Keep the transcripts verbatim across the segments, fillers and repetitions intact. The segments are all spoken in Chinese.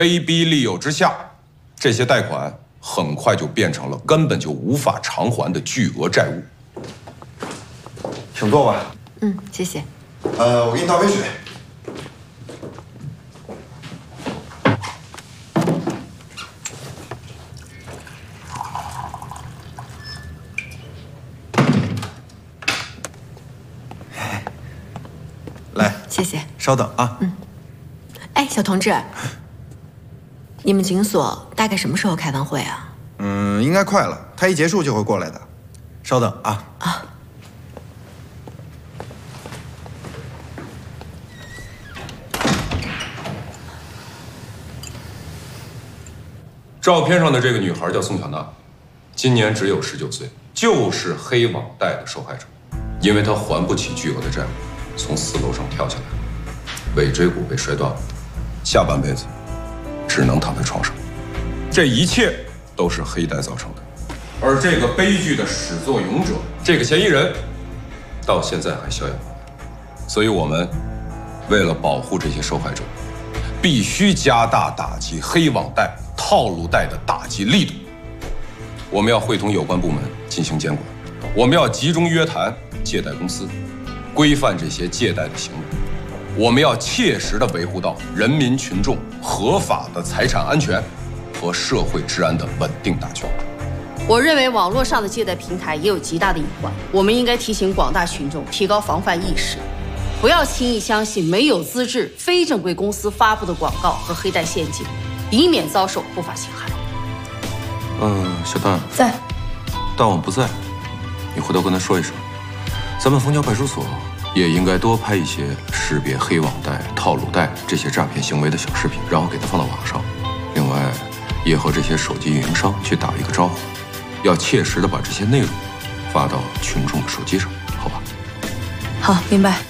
卑鄙利诱之下，这些贷款很快就变成了根本就无法偿还的巨额债务。 请坐吧。 嗯，谢谢。 呃，我给你倒杯水。来， 谢谢。 稍等啊。 嗯。哎，小同志，你们警所大概什么时候开完会啊？ 嗯，应该快了，他一结束就会过来的。稍等啊。 啊。 照片上的这个女孩叫宋小娜，今年只有十九岁，就是黑网贷的受害者。因为她还不起巨额的债务，从四楼上跳下来，尾椎骨被摔断了，下半辈子只能躺在床上。这一切都是黑贷造成的。而这个悲剧的始作俑者，这个嫌疑人，到现在还逍遥。所以我们为了保护这些受害者，必须加大打击黑网贷、套路贷的打击力度。我们要会同有关部门进行监管，我们要集中约谈借贷公司，规范这些借贷的行为。我们要切实地维护到人民群众合法的财产安全和社会治安的稳定大局。 我认为网络上的借贷平台也有极大的隐患，我们应该提醒广大群众提高防范意识，不要轻易相信没有资质、非正规公司发布的广告和黑贷陷阱，以免遭受不法侵害。 嗯，小段在， 大王不在，你回头跟他说一声，咱们枫桥派出所也应该多拍一些识别黑网贷、套路贷这些诈骗行为的小视频，然后给他放到网上。另外，也和这些手机运营商去打一个招呼，要切实的把这些内容发到群众的手机上，好吧？ 好，明白。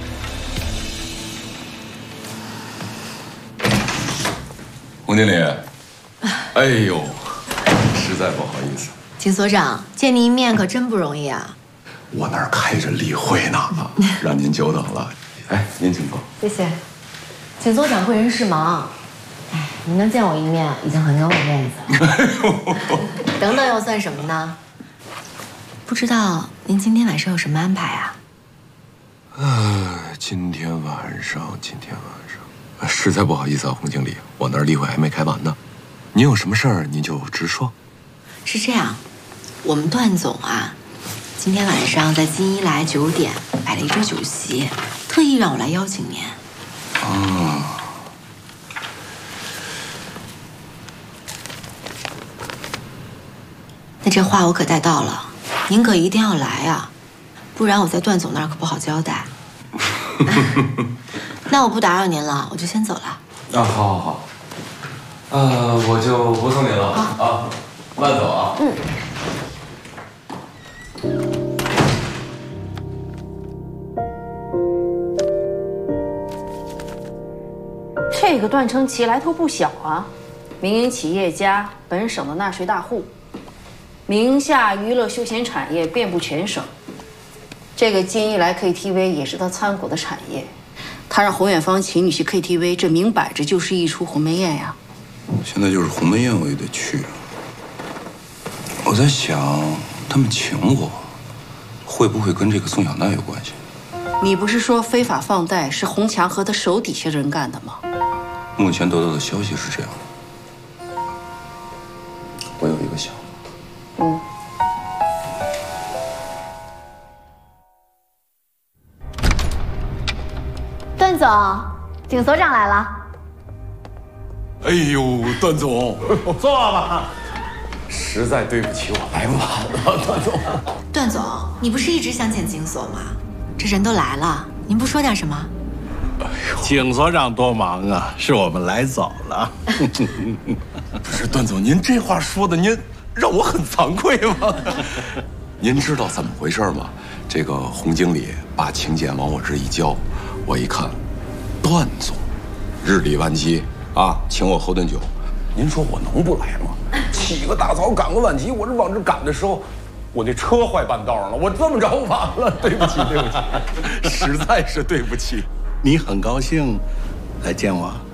洪经理，哎呦，实在不好意思。 景所长，见您一面可真不容易啊。 我那儿开着例会呢，让您久等了。哎，您请坐。 谢谢。景所长贵人事忙，哎，您能见我一面已经很给我面子了。等等又算什么呢？不知道您今天晚上有什么安排啊？ 呃，今天晚上，今天晚上，实在不好意思啊，洪经理，我那儿例会还没开完呢。您有什么事儿您就直说。 是这样，我们段总啊，今天晚上在金一来九点摆了一桌酒席，特意让我来邀请您。 啊。 那这话我可带到了，您可一定要来啊，不然我在段总那儿可不好交代。那我不打扰您了，我就先走了。 啊，好好好。呃，我就不送您了啊，慢走啊。 嗯。 这个段成奇来头不小啊，民营企业家，本省的纳税大户，名下娱乐休闲产业遍布全省。这个金一来 K T V 也是他参股的产业，他让洪远芳请你去 K T V， 这明摆着就是一出鸿门宴呀。 现在就是鸿门宴我也得去。我在想，他们请我，会不会跟这个宋小娜有关系？ 你不是说非法放贷是洪强和他手底下人干的吗？ 目前得到的消息是这样的。我有一个想法。 嗯。 段总，景所长来了。 哎呦，段总， 坐吧。实在对不起，我来晚了，段总。 段总，你不是一直想见景所吗？这人都来了，您不说点什么？ 哎呦，景所长多忙啊，是我们来早了。 不是段总，您这话说的，您让我很惭愧吗？您知道怎么回事吗？这个洪经理把请柬往我这一交，我一看，段总日理万机啊，请我喝顿酒，您说我能不来吗？起个大早赶个晚集，我这往这赶的时候，我那车坏半道上了，我这么着晚了，对不起，对不起，实在是对不起。 你很高兴来见我？